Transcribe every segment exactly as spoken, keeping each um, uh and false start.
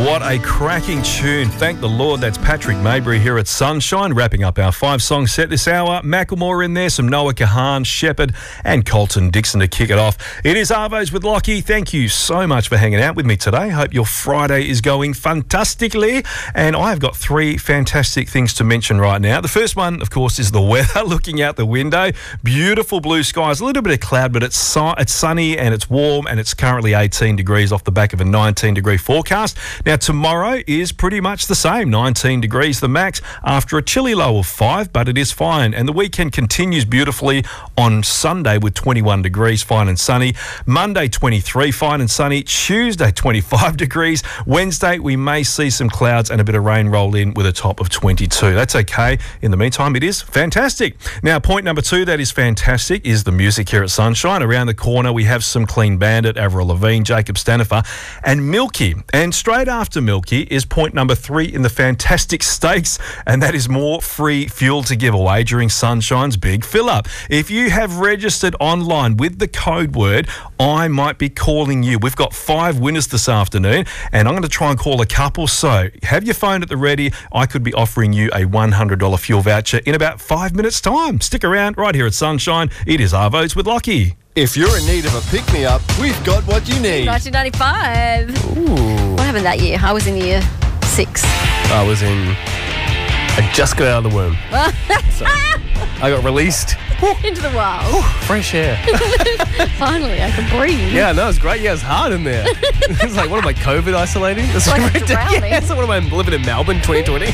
What a cracking tune. Thank the Lord. That's Patrick Maybury here at Sunshine, wrapping up our five-song set this hour. Macklemore in there, some Noah Kahan, Shepherd, and Colton Dixon to kick it off. It is Arvos with Lockie. Thank you so much for hanging out with me today. Hope your Friday is going fantastically. And I've got three fantastic things to mention right now. The first one, of course, is the weather. Looking out the window, beautiful blue skies, a little bit of cloud, but it's, su- it's sunny and it's warm, and it's currently eighteen degrees off the back of a nineteen degree forecast. Now, tomorrow is pretty much the same, nineteen degrees the max after a chilly low of five, but it is fine. And the weekend continues beautifully on Sunday with twenty-one degrees, fine and sunny. Monday, twenty-three, fine and sunny. Tuesday, twenty-five degrees. Wednesday, we may see some clouds and a bit of rain roll in with a top of twenty-two. That's okay. In the meantime, it is fantastic. Now, point number two that is fantastic is the music here at Sunshine. Around the corner, we have some Clean Bandit, Avril Lavigne, Jacob Stanifer, and Milky. And straight after Milky is point number three in the fantastic stakes, and that is more free fuel to give away during Sunshine's Big Fill Up. If you have registered online with the code word, I might be calling you. We've got five winners this afternoon, and I'm going to try and call a couple. So have your phone at the ready. I could be offering you a one hundred dollars fuel voucher in about five minutes' time. Stick around right here at Sunshine. It is Arvos with Lockie. If you're in need of a pick-me-up, we've got what you need. nineteen ninety-five. Ooh. What happened that year? I was in year six. I was in... I just got out of the womb. So I got released. Into the wild. Fresh air. Finally, I can breathe. Yeah, no, it was great. Yeah, it was hard in there. It's like, what am I, COVID isolating? It's like right drowning. Yeah, it's like, what am I, living in Melbourne twenty twenty?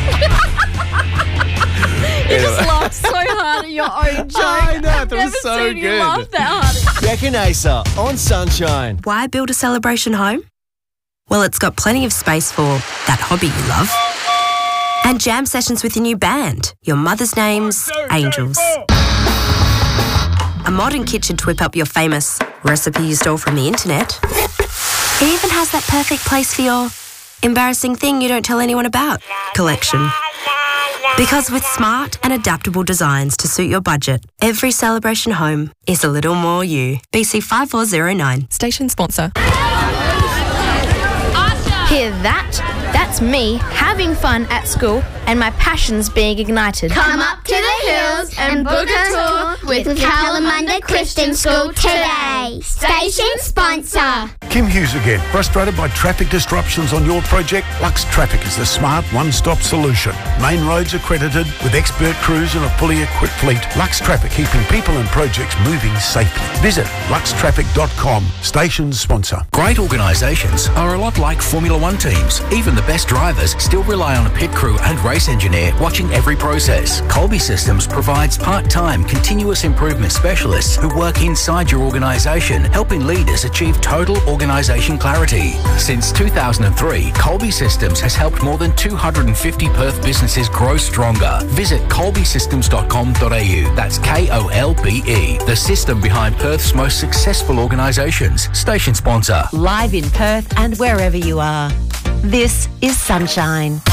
You just laughed so hard at your own joke. I know, I've that never was so seen you good. laugh that hard. Beck and Asa on Sunshine. Why build a celebration home? Well, it's got plenty of space for that hobby you love. And jam sessions with your new band. Your mother's name's Angels. A modern kitchen to whip up your famous recipe you stole from the internet. It even has that perfect place for your embarrassing thing you don't tell anyone about collection. Because with smart and adaptable designs to suit your budget, every celebration home is a little more you. B C five four zero nine. Station sponsor. Hear that? That's me having fun at school and my passions being ignited. Come up to the hills and book a tour with Kalamunda Christian School today. Station sponsor. Kim Hughes again. Frustrated by traffic disruptions on your project? Lux Traffic is the smart one-stop solution. Main roads accredited with expert crews and a fully equipped fleet. Lux Traffic, keeping people and projects moving safely. Visit lux traffic dot com. Station sponsor. Great organisations are a lot like Formula One teams. Even the best drivers still rely on a pit crew and race engineer watching every process. Colby Systems provides part-time continuous improvement specialists who work inside your organisation, helping leaders achieve total organisation clarity. Since two thousand three, Colby Systems has helped more than two hundred fifty Perth businesses grow stronger. Visit colby systems dot com dot a u. That's K O L B E, the system behind Perth's most successful organisations. Station sponsor. Live in Perth and wherever you are. This is Sunshine.